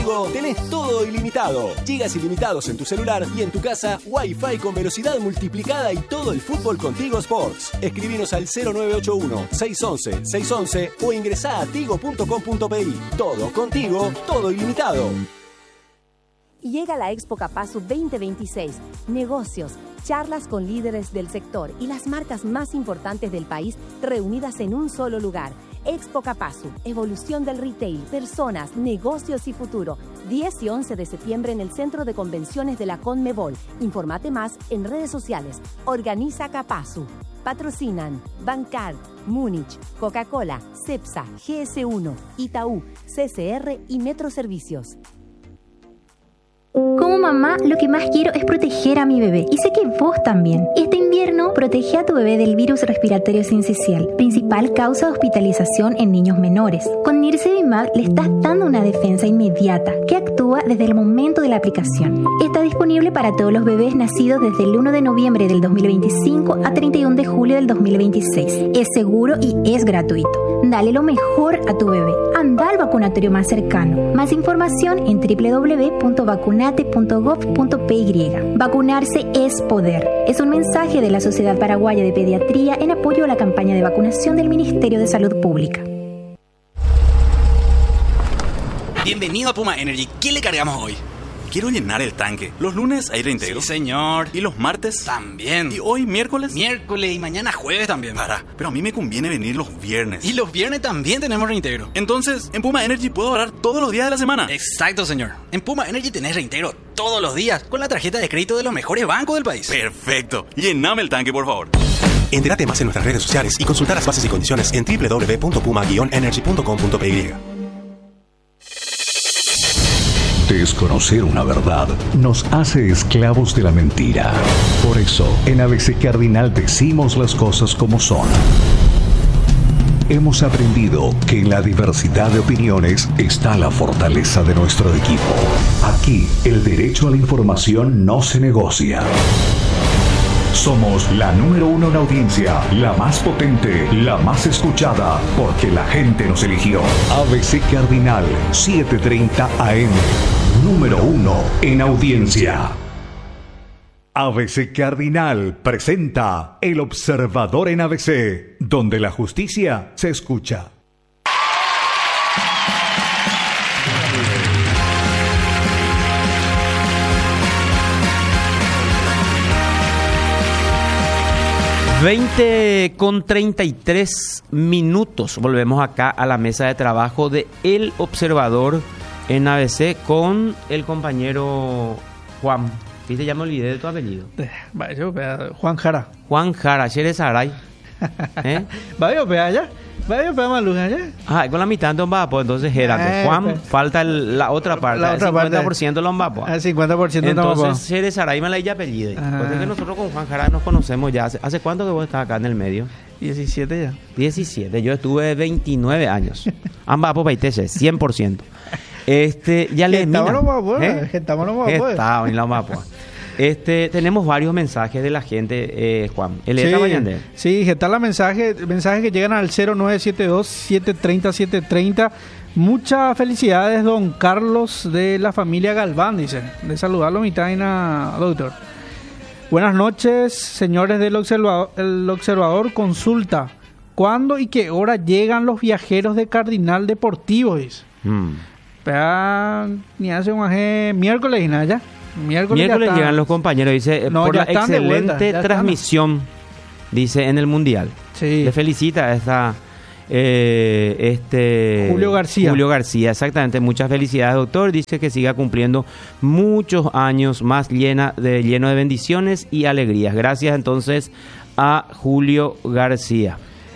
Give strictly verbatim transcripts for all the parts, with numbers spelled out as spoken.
Tigo tenés todo ilimitado. Gigas ilimitados en tu celular y en tu casa, Wi-Fi con velocidad multiplicada y todo el fútbol con Tigo Sports. Escribinos al cero nueve ocho uno, seis once, seis once o ingresá a tigo punto com punto pe i. Todo contigo, todo ilimitado. Llega la Expo Capasu veinte veintiséis. Negocios, charlas con líderes del sector y las marcas más importantes del país reunidas en un solo lugar. Expo Capasu, evolución del retail, personas, negocios y futuro. diez y once de septiembre en el Centro de Convenciones de la Conmebol. Informate más en redes sociales. Organiza Capasu. Patrocinan Bancar, Múnich, Coca-Cola, Cepsa, G S uno, Itaú, C C R y Metro Servicios. Como mamá, lo que más quiero es proteger a mi bebé. Y sé que vos también. Este invierno, protege a tu bebé del virus respiratorio sincicial, principal causa de hospitalización en niños menores. Con Nirsevimab le estás dando una defensa inmediata que actúa desde el momento de la aplicación. Está disponible para todos los bebés nacidos desde el uno de noviembre del dos mil veinticinco a treinta y uno de julio del dos mil veintiséis. Es seguro y es gratuito. Dale lo mejor a tu bebé. Anda al vacunatorio más cercano. Más información en doble u doble u doble u punto vacunate punto gov punto pe i. Vacunarse es poder. Es un mensaje de la Sociedad Paraguaya de Pediatría en apoyo a la campaña de vacunación del Ministerio de Salud Pública. Bienvenido a Puma Energy. ¿Qué le cargamos hoy? Quiero llenar el tanque. Los lunes hay reintegro. Sí, señor. ¿Y los martes? También. ¿Y hoy miércoles? Miércoles y mañana jueves también. Para, pero a mí me conviene venir los viernes. Y los viernes también tenemos reintegro. Entonces, en Puma Energy puedo ahorrar todos los días de la semana. Exacto, señor. En Puma Energy tenés reintegro todos los días con la tarjeta de crédito de los mejores bancos del país. Perfecto. Llename el tanque, por favor. Entérate más en nuestras redes sociales y consulta las bases y condiciones en doble u doble u doble u punto puma guion energy punto com punto pe i. Desconocer una verdad nos hace esclavos de la mentira. Por eso, en A B C Cardinal decimos las cosas como son. Hemos aprendido que en la diversidad de opiniones está la fortaleza de nuestro equipo. Aquí, el derecho a la información no se negocia. Somos la número uno en audiencia, la más potente, la más escuchada, porque la gente nos eligió. A B C Cardinal, setecientos treinta A M, número uno en audiencia. A B C Cardinal presenta El Observador en A B C, donde la justicia se escucha. veinte con treinta y tres minutos. Volvemos acá a la mesa de trabajo de El Observador en A B C con el compañero Juan. ¿Viste? Ya me olvidé de tu apellido. Juan Jara. Juan Jara, Chere Saray. ¿Eh? ¿Va a pegar allá? ¿Va a pegar más luz allá? Ah, con la mitad de Lombapo, entonces Gerardo. Juan, pues, falta el, la otra parte, la otra el cincuenta por ciento de Lombapo. El cincuenta por ciento de Lombapo. Entonces, Chere Saray me la ella apellido. Porque que nosotros con Juan Jara nos conocemos ya. ¿Hace, ¿Hace cuánto que vos estás acá en el medio? diecisiete ya. diecisiete. Yo estuve veintinueve años. Ambapo Paitese, cien por ciento. Este, ya le Estamos en Lombapo. Estamos en Lombapo. Estamos en Lombapo. Este, tenemos varios mensajes de la gente, eh, Juan. ¿El sí, sí, está la mensaje, mensajes que llegan al cero nueve siete dos, siete tres cero, siete tres cero. Muchas felicidades, don Carlos de la familia Galván, dice. De saludarlo, mi taina, doctor. Buenas noches, señores del observador, el observador consulta. ¿Cuándo y qué hora llegan los viajeros de Cardinal Deportivo? Dice. Hmm. Pero, ni hace un aje, miércoles y nada ya. Miércoles, Miércoles llegan los compañeros, dice, no, por la excelente transmisión, dice, en el Mundial. Sí. Le felicita a esta, eh, este Julio García. Julio García, exactamente. Muchas felicidades, doctor. Dice que siga cumpliendo muchos años más llena de, lleno de bendiciones y alegrías. Gracias entonces a Julio García.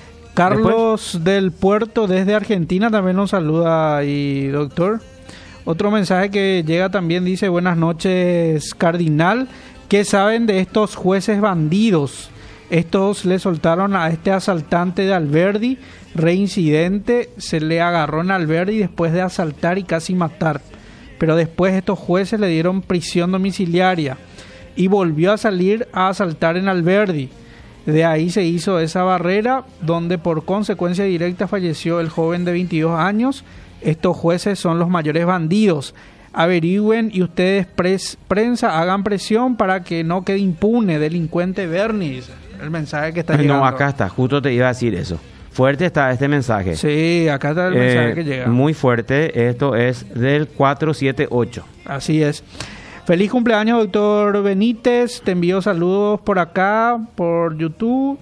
Carlos Después, del Puerto desde Argentina también nos saluda y doctor. Otro mensaje que llega también dice, buenas noches, Cardinal. ¿Qué saben de estos jueces bandidos? Estos le soltaron a este asaltante de Alberdi, reincidente, se le agarró en Alberdi después de asaltar y casi matar. Pero después estos jueces le dieron prisión domiciliaria y volvió a salir a asaltar en Alberdi. De ahí se hizo esa barrera donde por consecuencia directa falleció el joven de veintidós años. Estos jueces son los mayores bandidos. averigüen y ustedes, pres, prensa, hagan presión para que no quede impune delincuente Bernie. El mensaje que está llegando. No, acá está, justo te iba a decir eso. Fuerte está este mensaje. Sí, acá está el eh, mensaje que llega. Muy fuerte, esto es del cuatro siete ocho. Así es. Feliz cumpleaños, doctor Benítez. Te envío saludos por acá, por YouTube.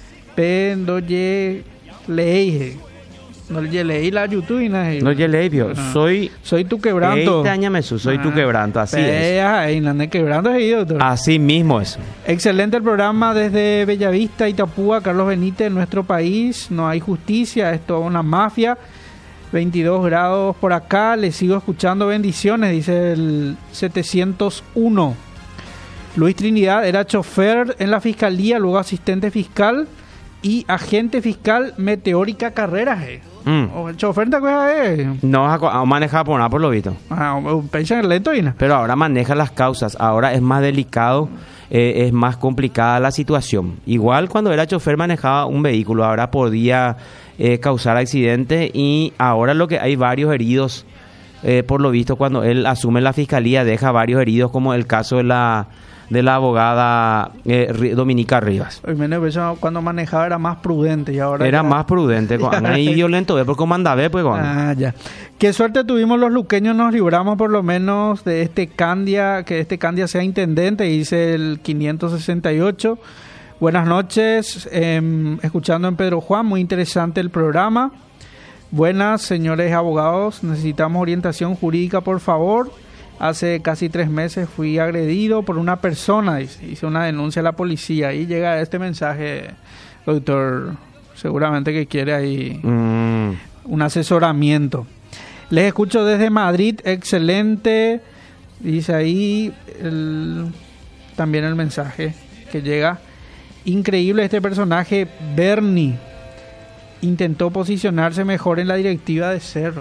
Pendoye Leije. No le leí la YouTube y nada. No le leí, no. Soy soy tu quebranto. Este año me su, soy ah, tu quebranto, así pea, es. Y quebranto es doctor. Así mismo es. Excelente el programa desde Bellavista, Itapúa, Carlos Benítez, en nuestro país. No hay justicia, es toda una mafia. veintidós grados por acá, les sigo escuchando, bendiciones, dice el setecientos uno. Luis Trinidad era chofer en la fiscalía, luego asistente fiscal y agente fiscal Meteórica Carreras. Eh. Mm. ¿O el chofer te acuerdas? Eh? No, maneja por nada, por lo visto. Ah, pensa lento y no. Pero ahora maneja las causas, ahora es más delicado, eh, es más complicada la situación. Igual cuando era chofer manejaba un vehículo, ahora podía eh, causar accidente y ahora lo que hay varios heridos, eh, por lo visto cuando él asume la fiscalía deja varios heridos, como el caso de la de la abogada eh, Dominica Rivas. Cuando manejaba era más prudente y ahora era ya... más prudente, y violento, porque comandaba, pues cuando... Ah, ya. Qué suerte tuvimos los luqueños, nos libramos por lo menos de este Candia, que este Candia sea intendente, dice el quinientos sesenta y ocho. Buenas noches, eh, escuchando en Pedro Juan, muy interesante el programa. Buenas, señores abogados, necesitamos orientación jurídica, por favor. Hace casi tres meses fui agredido por una persona, hice una denuncia a la policía y llega este mensaje, doctor, seguramente que quiere ahí mm. un asesoramiento. Les escucho desde Madrid, excelente, dice ahí el, también el mensaje que llega. Increíble este personaje, Bernie, intentó posicionarse mejor en la directiva de Cerro.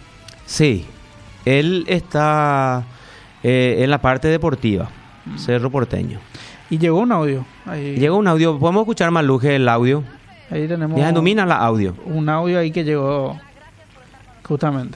Sí. Él está eh, en la parte deportiva, mm. Cerro Porteño. Y llegó un audio. Ahí. Llegó un audio. ¿Podemos escuchar, Maluje, el audio? Ahí tenemos... Ya domina la audio. Un audio ahí que llegó justamente.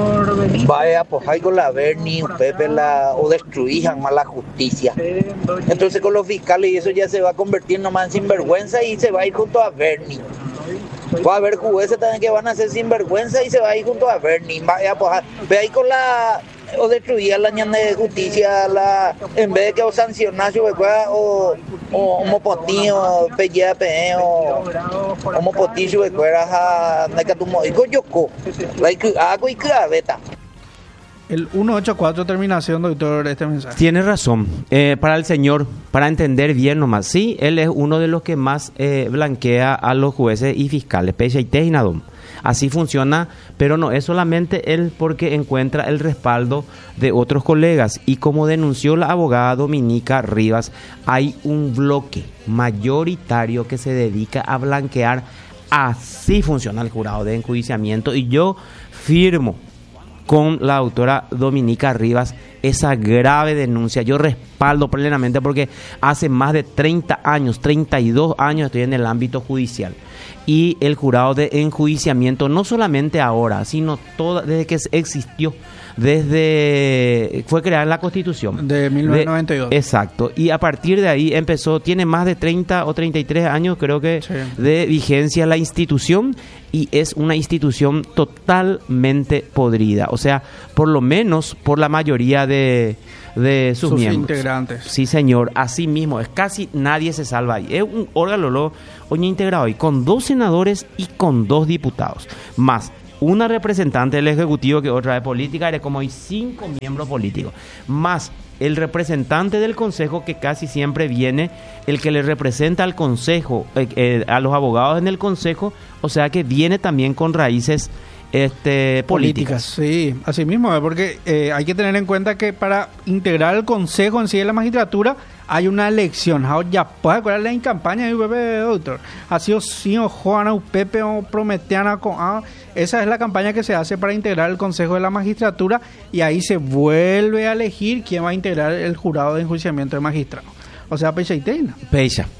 Vaya, pues hay con la Bernie, Pepe, la, o destruían más la justicia. Entonces con los fiscales y eso ya se va a convertir nomás en sinvergüenza y se va a ir junto a Bernie. Va a haber jueces también que van a ser sinvergüenza y se va a ir junto a Bernie. Vaya, pues, ve ahí con la... o destruir la ñana de justicia, la, en vez de que o sancionar o o homopotí o pelea pe o homopotí su recuerda a nakatumo y coyoco like hago y claveta. El ciento ochenta y cuatro terminación, doctor, este mensaje. Tiene razón. Eh, para el señor, para entender bien nomás, sí, él es uno de los que más eh, blanquea a los jueces y fiscales, Pecha y Tejinadom. Así funciona, pero no es solamente él, porque encuentra el respaldo de otros colegas. Y como denunció la abogada Dominica Rivas, hay un bloque mayoritario que se dedica a blanquear. Así funciona el jurado de enjuiciamiento. Y yo firmo con la autora Dominica Rivas esa grave denuncia. Yo respaldo plenamente porque hace más de treinta años, treinta y dos años estoy en el ámbito judicial. Y el jurado de enjuiciamiento, no solamente ahora, sino toda, desde que existió, desde fue creada la Constitución. De mil novecientos noventa y dos. De, exacto. Y a partir de ahí empezó, tiene más de treinta o treinta y tres años, creo que, sí, de vigencia la institución, y es una institución totalmente podrida. O sea, por lo menos por la mayoría de, de sus, sus miembros. Integrantes. Sí, señor. Así mismo, es casi nadie se salva ahí. Es un órgano lo, oye, integrado ahí con dos senadores y con dos diputados. Más una representante del Ejecutivo, que otra de política, era como hay cinco miembros políticos. Más el representante del Consejo, que casi siempre viene, el que le representa al Consejo, eh, eh, a los abogados en el Consejo, o sea que viene también con raíces este, políticas. Sí, así mismo, porque eh, hay que tener en cuenta que para integrar el Consejo en sí de la magistratura hay una elección. Ya puedes acordarle en campaña de U P P, doctor. Ha sido sí o Juana, U P P o Prometiana con ah, esa es la campaña que se hace para integrar el Consejo de la Magistratura, y ahí se vuelve a elegir quién va a integrar el jurado de enjuiciamiento de magistrados. O sea, Pecha y Teina. Pecha.